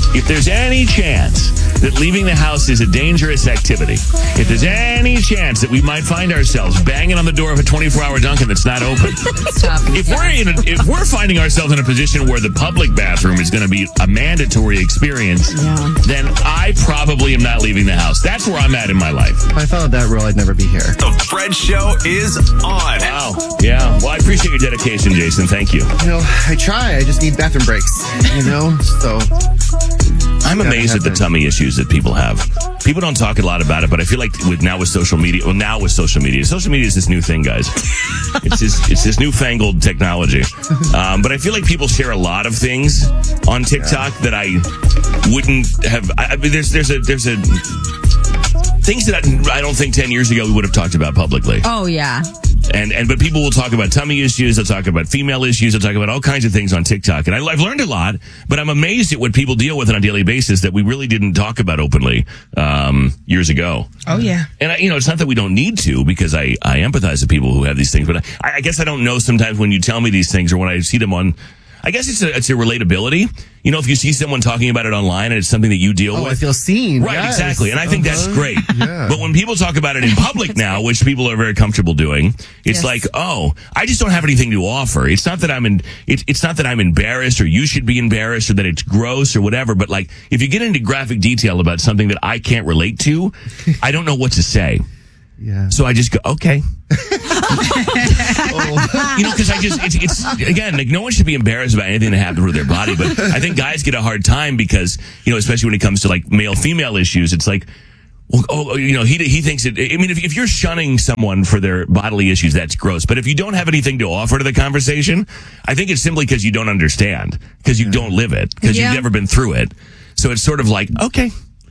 if there's any chance that leaving the house is a dangerous activity, if there's any chance that we might find ourselves banging on the door of a 24-hour Dunkin' that's not open, if we're finding ourselves in a position where the public bathroom is going to be a mandatory experience, then I probably am not leaving the house. That's where I'm at in my life. If I followed that rule, I'd never be here. The Fred Show is on. Wow. Yeah. Well, I appreciate your dedication, Jason. Thank you. I try. I just need bathroom breaks, so... I'm amazed at the tummy issues that people have. People don't talk a lot about it, but I feel like with social media is this new thing, guys. It's this newfangled technology. But I feel like people share a lot of things on TikTok that I wouldn't have. There's things that I don't think 10 years ago we would have talked about publicly. Oh, yeah. But people will talk about tummy issues, they'll talk about female issues, they'll talk about all kinds of things on TikTok. And I've learned a lot, but I'm amazed at what people deal with on a daily basis that we really didn't talk about openly years ago. Oh, yeah. And, it's not that we don't need to, because I empathize with people who have these things, but I guess I don't know sometimes when you tell me these things or when I see them on... I guess it's a relatability. If you see someone talking about it online and it's something that you deal with. I feel seen. Right, yes. Exactly. And I think that's great. Yeah. But when people talk about it in public now, which people are very comfortable doing, it's like, I just don't have anything to offer. It's not that it's not that I'm embarrassed or you should be embarrassed or that it's gross or whatever. But if you get into graphic detail about something that I can't relate to, I don't know what to say. Yeah. So I just go, okay. Because it's again, no one should be embarrassed about anything that happens with their body. But I think guys get a hard time because, especially when it comes to male-female issues, it's like, he thinks it. I mean, if you're shunning someone for their bodily issues, that's gross. But if you don't have anything to offer to the conversation, I think it's simply because you don't understand, because you don't live it, because you've never been through it. So it's sort of like, okay.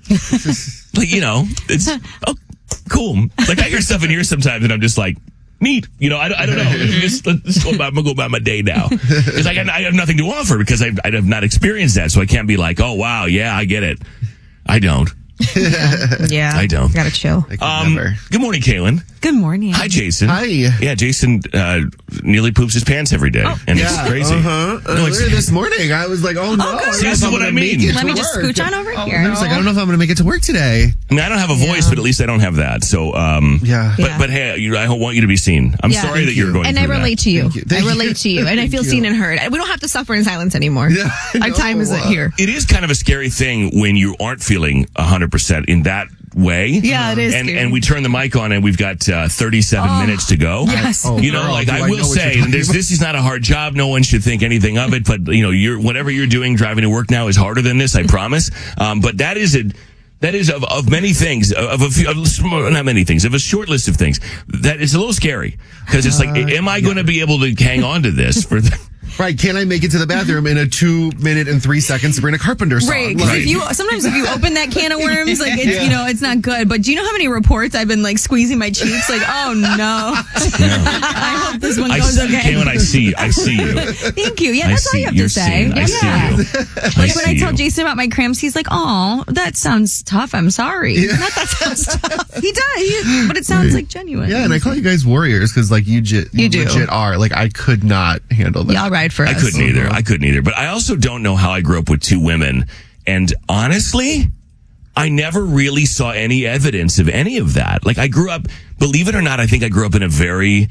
It's cool. I hear stuff in here sometimes and I'm just like, neat. I don't know. Let's go about, I'm going to go about my day now. Because I have nothing to offer because I have not experienced that. So I can't be like, oh, wow, yeah, I get it. I don't. Yeah. I don't. Gotta chill. Good morning, Kaylin. Good morning. Hi, Jason. Hi. Yeah, Jason nearly poops his pants every day. And it's crazy. Earlier this morning, I was like, oh, no. This is what I mean. Let me just scooch on over here. I was like, I don't know if I'm going to make it to work today. I mean, I don't have a voice, but at least I don't have that. So, But hey, I want you to be seen. I'm sorry that you're going through that. And I relate to you. Thank you. I relate to you. And I feel seen and heard. We don't have to suffer in silence anymore. Yeah, Our time isn't here. It is kind of a scary thing when you aren't feeling 100% in that way. Yeah, it is. And we turn the mic on and we've got 37 minutes to go. Yes. I will say, this is not a hard job. No one should think anything of it. But, whatever you're doing, driving to work now is harder than this, I promise. But that is of many things, not many things, of a short list of things. That is a little scary. Because it's am I going to be able to hang on to this for Right, can I make it to the bathroom in a 2 minute and 3 seconds Sabrina Carpenter song? Right, because sometimes if you open that can of worms, it's not good. But do you know how many reports I've been squeezing my cheeks? Oh no. I hope this one goes okay. Kaylin, I see you. Thank you. Yeah, that's all you have to say. I see you. When I tell Jason about my cramps, he's like, "Oh, that sounds tough. I'm sorry." Yeah. Not that sounds tough. He does, but it sounds genuine. Yeah, and I call you guys warriors because you legit are. I could not handle that. Y'all ride for us. I couldn't either. But I also don't know how I grew up with two women. And honestly, I never really saw any evidence of any of that. I grew up, believe it or not, I think I grew up in a very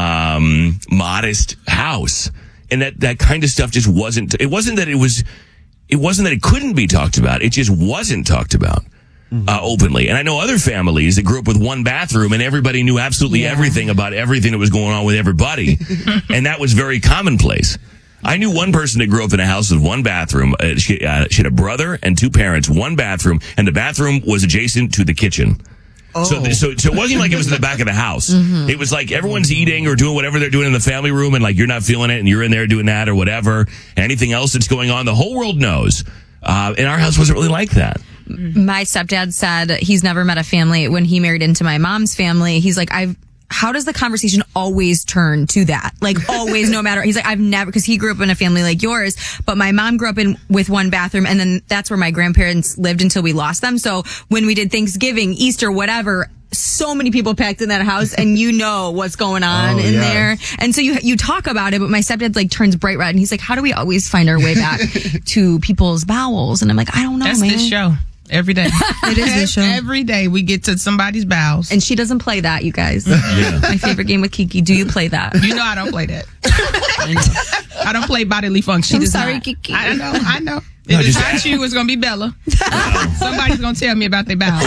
modest house. And that kind of stuff just wasn't, it wasn't that it couldn't be talked about. It just wasn't talked about. Openly. And I know other families that grew up with one bathroom and everybody knew absolutely everything about everything that was going on with everybody. And that was very commonplace. I knew one person that grew up in a house with one bathroom. She had a brother and two parents, one bathroom, and the bathroom was adjacent to the kitchen. Oh. So it wasn't like it was in the back of the house. Mm-hmm. It was like everyone's eating or doing whatever they're doing in the family room and you're not feeling it and you're in there doing that or whatever. Anything else that's going on, the whole world knows. And our house wasn't really like that. My stepdad said he's never met a family when he married into my mom's family. He's like, how does the conversation always turn to that? Always, no matter. He's like, I've never, because he grew up in a family like yours, but my mom grew up with one bathroom, and then that's where my grandparents lived until we lost them. So when we did Thanksgiving, Easter, whatever, so many people packed in that house, and you know what's going on in there. And so you talk about it, but my stepdad like turns bright red, and he's like, "How do we always find our way back to people's bowels?" And I'm like, "I don't know, That's man." this show. Every day. It is this show. Every day we get to somebody's bowels. And she doesn't play that, you guys. My favorite game with Kiki. Do you play that? You know I don't play that. I don't play bodily function. I'm sorry, Kiki. I know. If it's not you, it's going to be Bella. Somebody's going to tell me about their bowels.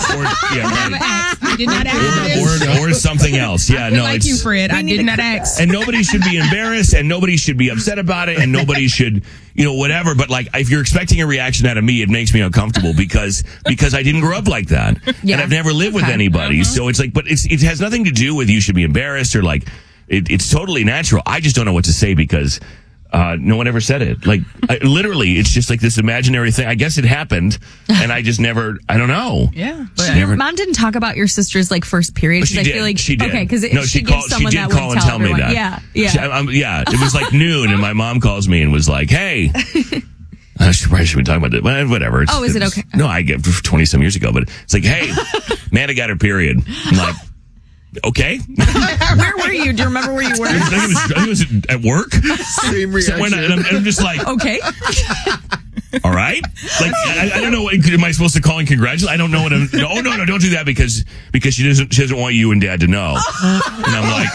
I did not ask for this. Or something else. Yeah, no, like it's you, Fred. I did not ask. And nobody should be embarrassed, and nobody should be upset about it, and nobody should, whatever. But like, if you're expecting a reaction out of me, it makes me uncomfortable because I didn't grow up like that, and I've never lived with anybody. So it's like, but it has nothing to do with you should be embarrassed or like, it's totally natural. I just don't know what to say because. No one ever said it. Like, literally, it's just like this imaginary thing. I guess it happened, and I just never, I don't know. Yeah. Your mom didn't talk about your sister's like first period. She did. I feel like she did. Okay, because she gives someone did that call would and tell me everyone. that. Yeah. It was like noon, and my mom calls me and was like, "Hey." I should probably be talking about that, but whatever. Is it okay? No, I get 20 some years ago, but it's like, hey, Amanda got her period. I'm like, okay. Where were you? Do you remember where you were? I think it was at work. Same reaction. And I'm just like, Okay. all right. Like, I don't know. Am I supposed to call and congratulate? I don't know what I'm. No, don't do that because she doesn't want you and Dad to know. And I'm like,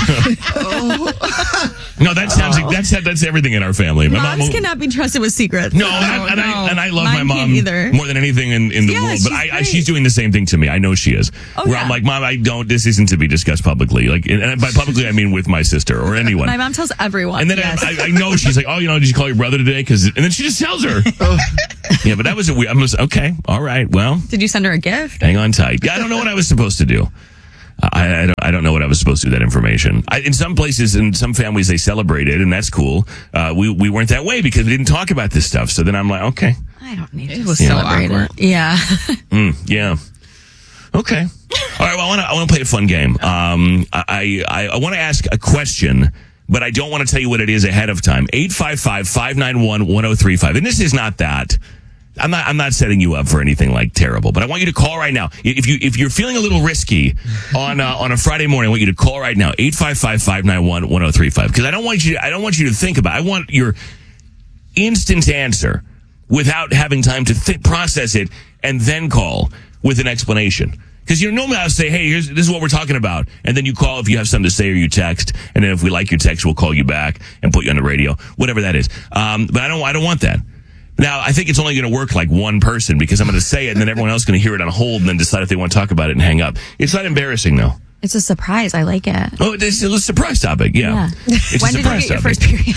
no, that sounds like that's everything in our family. My Moms cannot be trusted with secrets. No, and I love my Mine mom can't either. more than anything in the world. But she's doing the same thing to me. I know she is. I'm like, Mom, this isn't to be discussed publicly. Like, and by publicly I mean with my sister or anyone. My mom tells everyone. And then I know she's like, oh, did you call your brother today? And then she just tells her. Yeah, but that was I was okay. All right. Well, did you send her a gift? Hang on tight. Yeah, I don't know what I was supposed to do. I don't know what I was supposed to do with that information. In some places, in some families, they celebrate it, and that's cool. We weren't that way because we didn't talk about this stuff. So then I'm like, okay. I don't need it. to Was so celebrate awkward. it. Yeah. Yeah. Okay. All right. Well, I want to play a fun game. I want to ask a question, but I don't want to tell you what it is ahead of time. 855-591-1035. And this is not that. I'm not setting you up for anything like terrible, but I want you to call right now. If you're feeling a little risky on a Friday morning, I want you to call right now. 855-591-1035. Because I don't want you to think about it. I want your instant answer without having time to process it and then call with an explanation. Because normally I'll say, hey, this is what we're talking about. And then you call if you have something to say or you text. And then if we like your text, we'll call you back and put you on the radio, whatever that is. But I don't want that. Now, I think it's only going to work like one person because I'm going to say it and then everyone else is going to hear it on hold and then decide if they want to talk about it and hang up. It's not embarrassing, though. It's a surprise. I like it. Oh, it's a surprise topic. Yeah. It's when a did you get your first period?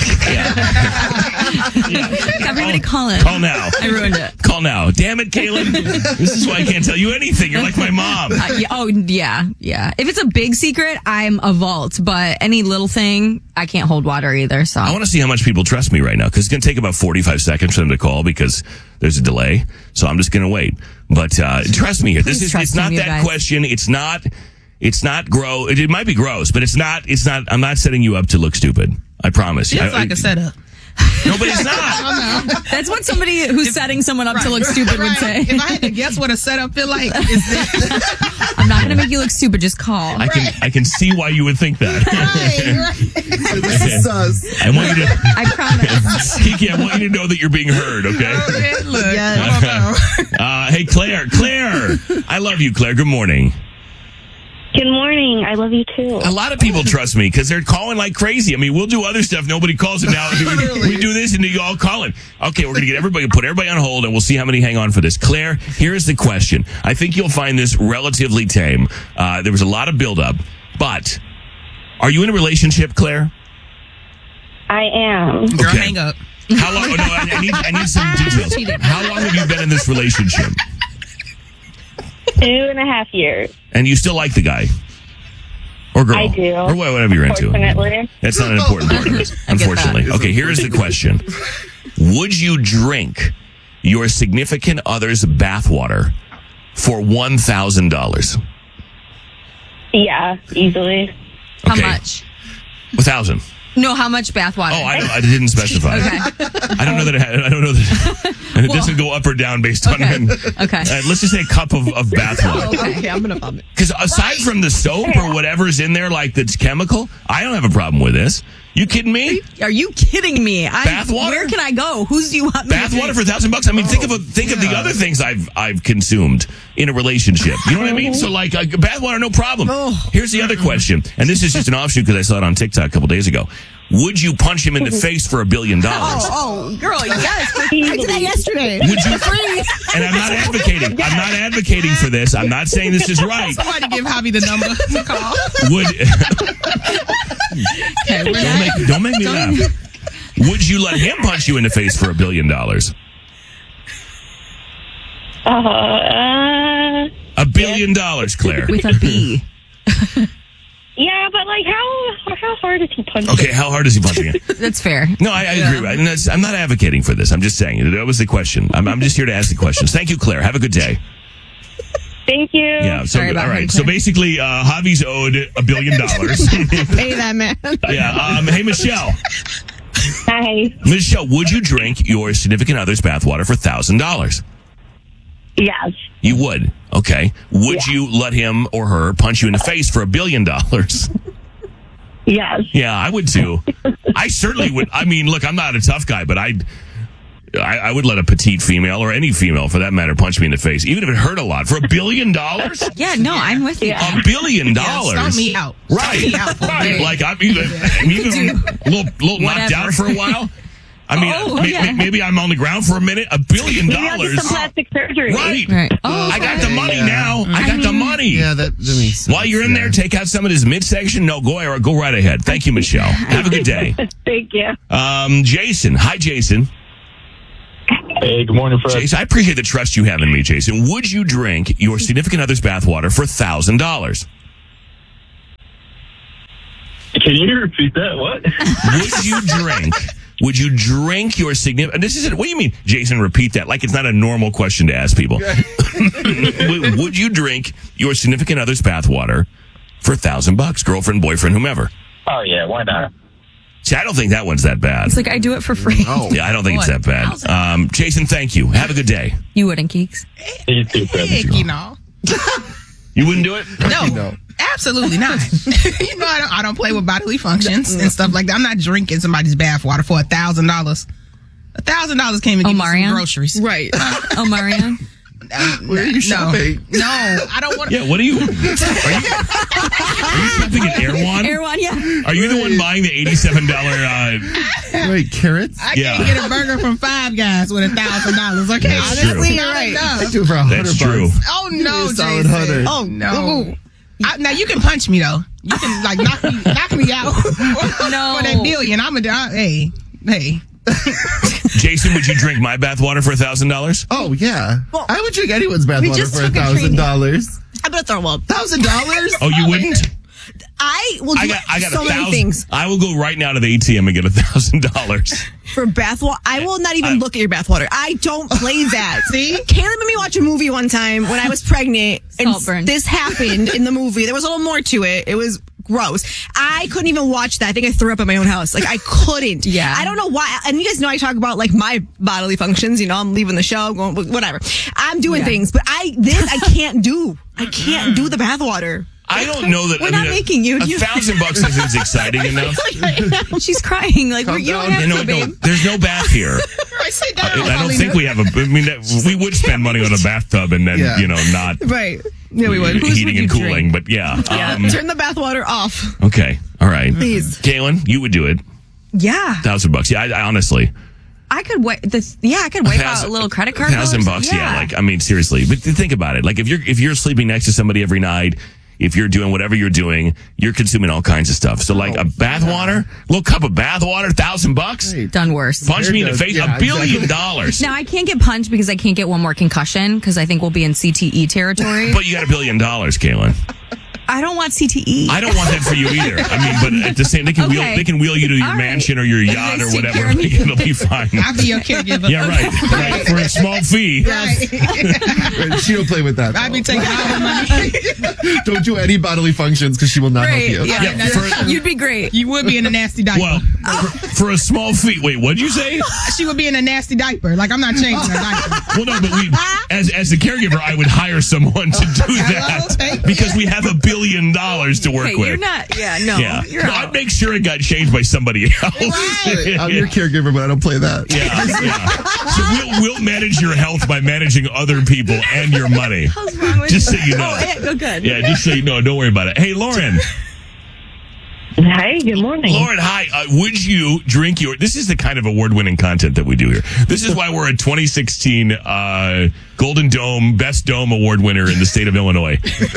Everybody call in. Call now. I ruined it. Call now. Damn it, Caleb. This is why I can't tell you anything. You're like my mom. Yeah. If it's a big secret, I'm a vault. But any little thing, I can't hold water either. So I want to see how much people trust me right now because it's going to take about 45 seconds for them to call because there's a delay. So I'm just going to wait. But trust me here. It's not that question. It's not gross. It might be gross, but it's not. I'm not setting you up to look stupid. I promise. It's like a setup. No, but it's not. That's what somebody who's setting someone up to look stupid would say. If I had to guess what a setup feel like, is this. I'm not going to make you look stupid. Just call. I can see why you would think that. Right. This is sus. I want you to. I promise. Kiki, I want you to know that you're being heard. Okay. Okay, look. Hey, Claire. I love you, Claire. Good morning. Good morning. I love you too. A lot of people trust me because they're calling like crazy. I mean, we'll do other stuff. Nobody calls it now. We do this and you all call it. Okay, we're going to put everybody on hold and we'll see how many hang on for this. Claire, here's the question. I think you'll find this relatively tame. There was a lot of buildup, but are you in a relationship, Claire? I am. Girl, Okay. hang up. How long? Oh, no, I need some details. How long have you been in this relationship? 2.5 years. And you still like the guy? Or girl? I do. Or whatever you're into. Unfortunately. That's not an important part of this, unfortunately. Okay, here's the question. Would you drink your significant other's bathwater for $1,000? Yeah, easily. How Okay. much? 1,000. No, how much bath water? Oh, I didn't specify. Okay. I don't know that it doesn't go up or down based on. Okay. Let's just say a cup of bath water. Okay, I'm gonna vomit. Because aside from the soap or whatever's in there, like that's chemical, I don't have a problem with this. You kidding me? Are you kidding me? Bath water? Where can I go? Who's do you want me Bath to water for $1,000? I mean, think of the other things I've consumed in a relationship. You know what I mean? So like bath water, no problem. Here's the other question, and this is just an offshoot because I saw it on TikTok a couple days ago. Would you punch him in the face for $1 billion? Oh, girl, yes. I did that yesterday. Would you? And I'm not advocating. I'm not advocating for this. I'm not saying this is right. Somebody give Javi the number to call. Don't make me laugh. Would you let him punch you in the face for $1 billion? $1 billion, Claire. With a B. Yeah, but like, how hard is he punching? Okay, how hard is he punching it? That's fair. No, I agree. And I'm not advocating for this. I'm just saying that was the question. I'm just here to ask the questions. Thank you, Claire. Have a good day. Thank you. Yeah. So Sorry about all right. him, So basically, Javi's owed $1 billion. Pay that man. Yeah. Hey, Michelle. Hi. Michelle, would you drink your significant other's bathwater for $1,000? Yes. You would. Okay. Would you let him or her punch you in the face for $1 billion? Yes. Yeah, I would too. I certainly would. I mean, look, I'm not a tough guy, but I would let a petite female or any female for that matter punch me in the face, even if it hurt a lot. For $1 billion? Yeah, no, I'm with you. $1 billion? Stomp me out. Right. Right. Like I'm even a little knocked out for a while. I mean, maybe I'm on the ground for a minute. $1 billion. Maybe I'll get some plastic surgery. Right. Oh, I got the money now. I got the money. Yeah, that makes sense. While you're in there, take out some of this midsection. No, go right ahead. Thank you, Michelle. Have a good day. Thank you. Jason. Hi, Jason. Hey, good morning, Fred. Jason, I appreciate the trust you have in me, Jason. Would you drink your significant other's bathwater for $1,000? Can you repeat that? What? Would you drink your significant... This isn't... What do you mean, Jason, repeat that? Like it's not a normal question to ask people. Would you drink your significant other's bathwater for $1,000? Girlfriend, boyfriend, whomever. Oh, yeah, why not? See, I don't think that one's that bad. It's like I do it for free. Yeah, I don't think it's that bad. Jason, thank you. Have a good day. You wouldn't, Keeks? You too, Fred. You know. You wouldn't do it? No. Absolutely not. You know, I don't play with bodily functions and stuff like that. I'm not drinking somebody's bath water for $1,000. $1,000 came and give me some groceries. Right. Oh, Marianne? Where are you shopping? No, I don't want to. Yeah, what are you? Are you shopping at Erewhon? Erewhon, yeah. Are you the one buying the $87? Wait, carrots? I can't get a burger from Five Guys with $1,000. Okay, That's true. honestly, you're right. I do it for $100. That's true. Oh no, Solid Jason. 100. Oh no. Now you can punch me though. You can like knock me out. No. For that billion. Hey. Jason, would you drink my bathwater for $1,000? Oh, yeah. Well, I would drink anyone's bathwater just for took a $1,000. I'm gonna throw up. $1,000? Oh, you wouldn't? I will do I got so many things I will go right now to the ATM and get $1,000. for bathwater. I will not even look at your bathwater. I don't play that. See? Caleb made me watch a movie one time when I was pregnant, and Saltburn. this happened in the movie. There was a little more to it. It was gross. I couldn't even watch that. I think I threw up at my own house. Like I couldn't. Yeah. I don't know why. And you guys know I talk about like my bodily functions. You know, I'm leaving the show, going whatever. I'm doing things, but I can't do. I can't do the bathwater. I don't know that. We're not making you. $1,000 isn't exciting enough. She's crying. Like, you don't have to, No, babe. there's no bath here. Right, sit down. I don't think we have we would spend money on a bathtub and then, not Right. Yeah, we would. heating and cooling, but yeah. Turn the bathwater off. Okay. All right. Please. Galen, you would do it. Yeah. $1,000. Yeah, I honestly. I could wipe out a little credit card. $1,000. Yeah. Like, I mean, seriously, but think about it. Like if you're sleeping next to somebody every night, if you're doing whatever you're doing, you're consuming all kinds of stuff. So like a bathwater, little cup of bathwater, $1,000. Done worse. Punch me in the face. Yeah, $1 billion. Now I can't get punched because I can't get one more concussion because I think we'll be in CTE territory. But you got $1 billion, Kaylin. I don't want CTE. I don't want that for you either. I mean, but at the same, they can wheel you to your mansion or your yacht or whatever. It'll be fine. I'll be your caregiver. Yeah, right. For a small fee. Right. She don't play with that. I'll be taking all the money. Don't do any bodily functions because she will not help you. Yeah, you'd be great. You would be in a nasty diaper. Well, for a small fee. Wait, what'd you say? She would be in a nasty diaper. Like, I'm not changing her diaper. Well, no, but as the caregiver, I would hire someone to do that because we have $1 billion to work with. You're not. Yeah, no. Yeah. You're out. I'd make sure it got changed by somebody else. Right. I'm your caregiver, but I don't play that. Yeah. So we'll manage your health by managing other people and your money. What's wrong with Just so you know. Oh, good. Yeah, just so you know. Don't worry about it. Hey, Lauren. Hi, good morning. Lauren, hi. Would you drink your... This is the kind of award-winning content that we do here. This is why we're a 2016 Golden Dome Best Dome Award winner in the state of Illinois.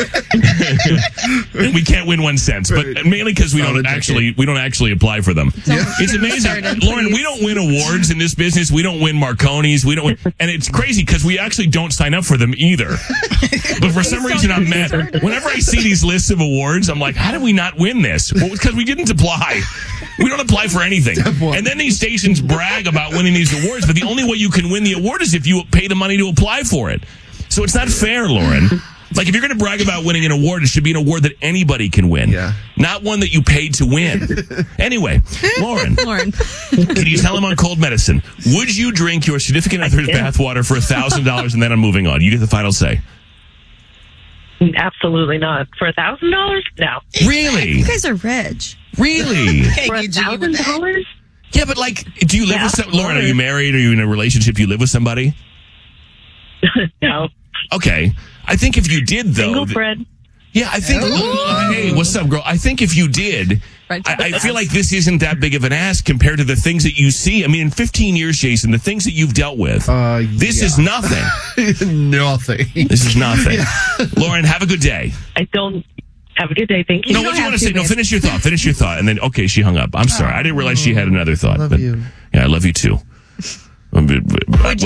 We can't win 1 cent, but mainly because we don't actually apply for them. It's amazing. Lauren, we don't win awards in this business. We don't win Marconis. We don't win, and it's crazy because we actually don't sign up for them either. But for some reason, I'm mad. Whenever I see these lists of awards, I'm like, how did we not win this? Well, it's because we didn't apply. We don't apply for anything. And then these stations brag about winning these awards, but the only way you can win the award is if you pay the money to apply for it. So it's not fair, Lauren. Like, if you're going to brag about winning an award, it should be an award that anybody can win. Yeah. Not one that you paid to win. Anyway, Lauren, can you tell him on Cold Medicine, would you drink your significant other's bathwater for $1,000 and then I'm moving on? You get the final say. Absolutely not. For $1,000? No. Really? You guys are rich. Really? For $1,000? Yeah, but like, do you live with somebody? Lauren, are you married? Are you in a relationship? You live with somebody? No. Okay. I think if you did, though. Single Fred. Yeah, I think. Hey, what's up, girl? I think if you did, I feel like this isn't that big of an ask compared to the things that you see. I mean, in 15 years, Jason, the things that you've dealt with, this is nothing. Nothing. This is nothing. Lauren, have a good day. I don't. Have a good day. Thank you. No, what do you want to say? No, finish your thought. Finish your thought. And then, okay, she hung up. I'm sorry. I didn't realize she had another thought. I love you. Yeah, I love you too.